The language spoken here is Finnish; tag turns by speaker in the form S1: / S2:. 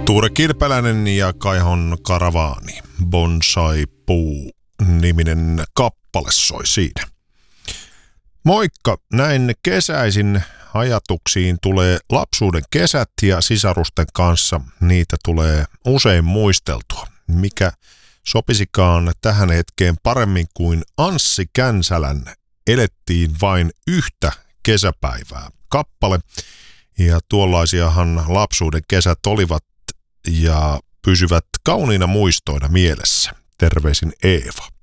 S1: Tuure Kirpeläinen ja Kaihon Karavaani, Bonsai-puu niminen kappale soi siinä. Moikka, näin kesäisin ajatuksiin tulee lapsuuden kesät ja sisarusten kanssa niitä tulee usein muisteltua. Mikä sopisikaan tähän hetkeen paremmin kuin Anssi Känsälän Elettiin vain yhtä kesäpäivää kappale. Ja tuollaisiahan lapsuuden kesät olivat ja pysyvät kauniina muistoina mielessä. Terveisin Eeva.